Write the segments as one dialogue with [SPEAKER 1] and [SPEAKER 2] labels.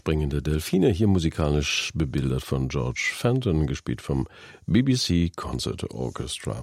[SPEAKER 1] springende Delfine, hier musikalisch bebildert von George Fenton, gespielt vom BBC Concert Orchestra.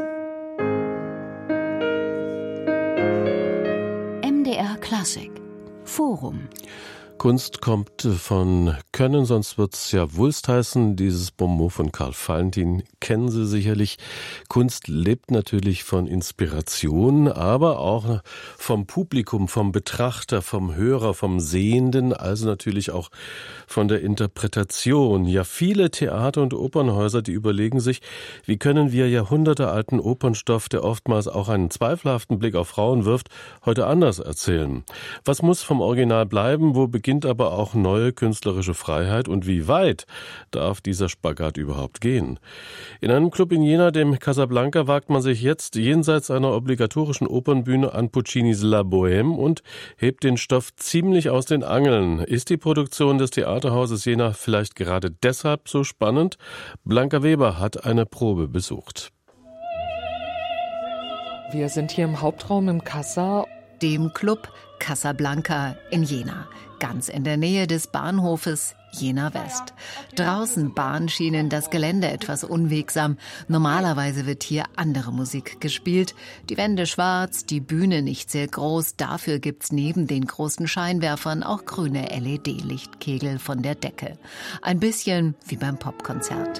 [SPEAKER 2] MDR Klassik Forum.
[SPEAKER 1] Kunst kommt von Können, sonst wird's ja Wulst heißen. Dieses Bonmot von Karl Valentin kennen Sie sicherlich. Kunst lebt natürlich von Inspiration, aber auch vom Publikum, vom Betrachter, vom Hörer, vom Sehenden, also natürlich auch von der Interpretation. Ja, viele Theater- und Opernhäuser, die überlegen sich, wie können wir jahrhundertealten Opernstoff, der oftmals auch einen zweifelhaften Blick auf Frauen wirft, heute anders erzählen. Was muss vom Original bleiben? Wo beginnt aber auch neue künstlerische Freiheit und wie weit darf dieser Spagat überhaupt gehen? In einem Club in Jena, dem Casablanca, wagt man sich jetzt jenseits einer obligatorischen Opernbühne an Puccinis La Bohème und hebt den Stoff ziemlich aus den Angeln. Ist die Produktion des Theaterhauses Jena vielleicht gerade deshalb so spannend? Blanca Weber hat eine Probe besucht.
[SPEAKER 3] Wir sind hier im Hauptraum im Casa,
[SPEAKER 2] dem Club Casablanca in Jena, ganz in der Nähe des Bahnhofes Jena West. Draußen Bahnschienen, das Gelände etwas unwegsam. Normalerweise wird hier andere Musik gespielt. Die Wände schwarz, die Bühne nicht sehr groß. Dafür gibt's neben den großen Scheinwerfern auch grüne LED-Lichtkegel von der Decke. Ein bisschen wie beim Popkonzert.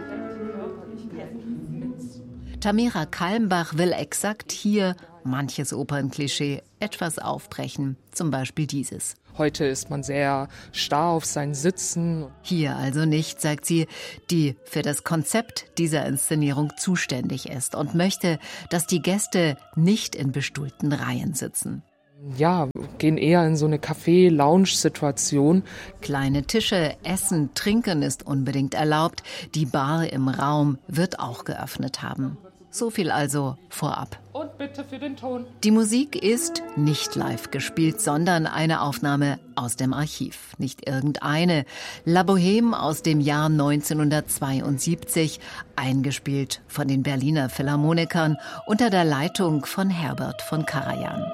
[SPEAKER 2] Tamira Kalmbach will exakt hier manches Opernklischee etwas aufbrechen, zum Beispiel dieses.
[SPEAKER 3] Heute ist man sehr starr auf seinen Sitzen.
[SPEAKER 2] Hier also nicht, sagt sie, die für das Konzept dieser Inszenierung zuständig ist und möchte, dass die Gäste nicht in bestuhlten Reihen sitzen.
[SPEAKER 3] Ja, gehen eher in so eine Café-Lounge-Situation.
[SPEAKER 2] Kleine Tische, Essen, Trinken ist unbedingt erlaubt. Die Bar im Raum wird auch geöffnet haben. So viel also vorab.
[SPEAKER 3] Und bitte für den Ton.
[SPEAKER 2] Die Musik ist nicht live gespielt, sondern eine Aufnahme aus dem Archiv. Nicht irgendeine. La Bohème aus dem Jahr 1972, eingespielt von den Berliner Philharmonikern unter der Leitung von Herbert von Karajan.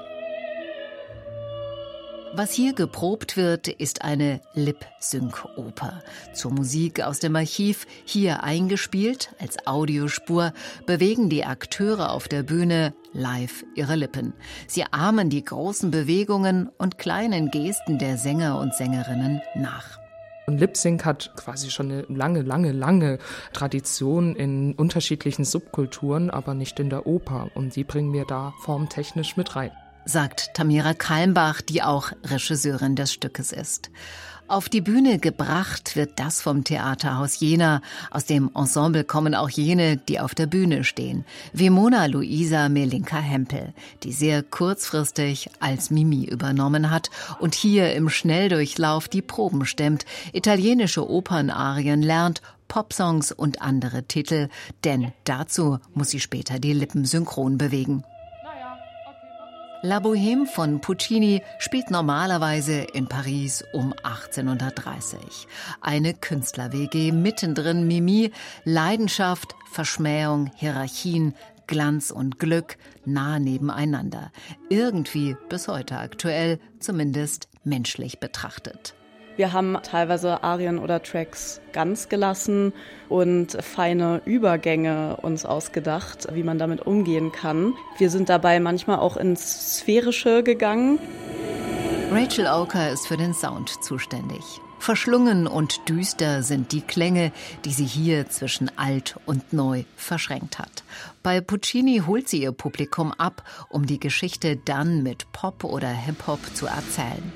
[SPEAKER 2] Was hier geprobt wird, ist eine Lip-Sync-Oper. Zur Musik aus dem Archiv, hier eingespielt als Audiospur, bewegen die Akteure auf der Bühne live ihre Lippen. Sie ahmen die großen Bewegungen und kleinen Gesten der Sänger und Sängerinnen nach.
[SPEAKER 3] Und Lip-Sync hat quasi schon eine lange Tradition in unterschiedlichen Subkulturen, aber nicht in der Oper. Und die bringen wir da formtechnisch mit rein,
[SPEAKER 2] sagt Tamira Kalmbach, die auch Regisseurin des Stückes ist. Auf die Bühne gebracht wird das vom Theaterhaus Jena. Aus dem Ensemble kommen auch jene, die auf der Bühne stehen. Wie Mona Luisa Melinka-Hempel, die sehr kurzfristig als Mimi übernommen hat und hier im Schnelldurchlauf die Proben stemmt, italienische Opernarien lernt, Popsongs und andere Titel, denn dazu muss sie später die Lippen synchron bewegen. La Bohème von Puccini spielt normalerweise in Paris um 1830. Eine Künstler-WG, mittendrin Mimi, Leidenschaft, Verschmähung, Hierarchien, Glanz und Glück nah nebeneinander. Irgendwie bis heute aktuell, zumindest menschlich betrachtet.
[SPEAKER 4] Wir haben teilweise Arien oder Tracks ganz gelassen und feine Übergänge uns ausgedacht, wie man damit umgehen kann. Wir sind dabei manchmal auch ins Sphärische gegangen.
[SPEAKER 2] Rachel Oker ist für den Sound zuständig. Verschlungen und düster sind die Klänge, die sie hier zwischen alt und neu verschränkt hat. Bei Puccini holt sie ihr Publikum ab, um die Geschichte dann mit Pop oder Hip-Hop zu erzählen.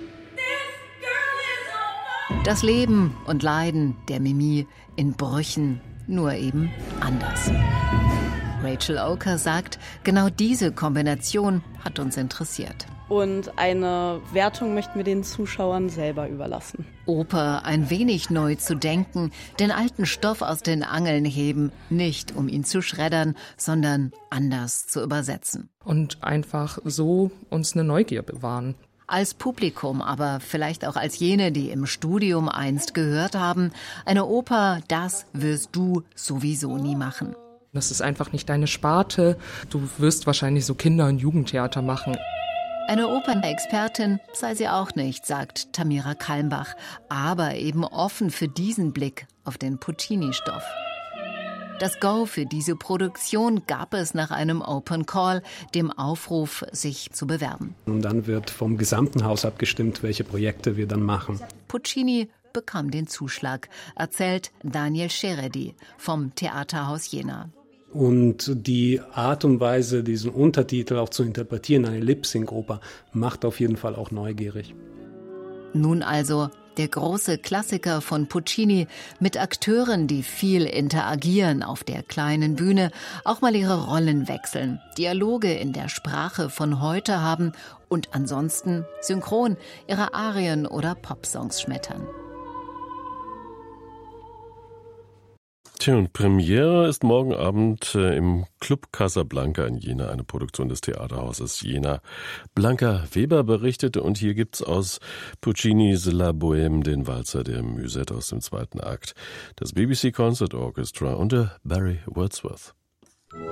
[SPEAKER 2] Das Leben und Leiden der Mimi in Brüchen, nur eben anders. Rachel Oker sagt, genau diese Kombination hat uns interessiert.
[SPEAKER 4] Und eine Wertung möchten wir den Zuschauern selber überlassen.
[SPEAKER 2] Oper ein wenig neu zu denken, den alten Stoff aus den Angeln heben, nicht um ihn zu schreddern, sondern anders zu übersetzen.
[SPEAKER 3] Und einfach so uns eine Neugier bewahren.
[SPEAKER 2] Als Publikum, aber vielleicht auch als jene, die im Studium einst gehört haben, eine Oper, das wirst du sowieso nie machen.
[SPEAKER 3] Das ist einfach nicht deine Sparte. Du wirst wahrscheinlich so Kinder- und Jugendtheater machen.
[SPEAKER 2] Eine Opernexpertin sei sie auch nicht, sagt Tamira Kalmbach, aber eben offen für diesen Blick auf den Puccini-Stoff. Das Go für diese Produktion gab es nach einem Open Call, dem Aufruf, sich zu bewerben.
[SPEAKER 5] Und dann wird vom gesamten Haus abgestimmt, welche Projekte wir dann machen.
[SPEAKER 2] Puccini bekam den Zuschlag, erzählt Daniel Scheredi vom Theaterhaus Jena.
[SPEAKER 5] Und die Art und Weise, diesen Untertitel auch zu interpretieren, eine Lip-Sync-Oper, macht auf jeden Fall auch neugierig.
[SPEAKER 2] Nun also der große Klassiker von Puccini mit Akteuren, die viel interagieren auf der kleinen Bühne, auch mal ihre Rollen wechseln, Dialoge in der Sprache von heute haben und ansonsten synchron ihre Arien oder Popsongs schmettern.
[SPEAKER 1] Tja, und Premiere ist morgen Abend im Club Casablanca in Jena, eine Produktion des Theaterhauses Jena. Blanca Weber berichtete, und hier gibt's aus Puccinis La Bohème den Walzer der Musette aus dem 2. Akt, das BBC Concert Orchestra unter Barry Wordsworth.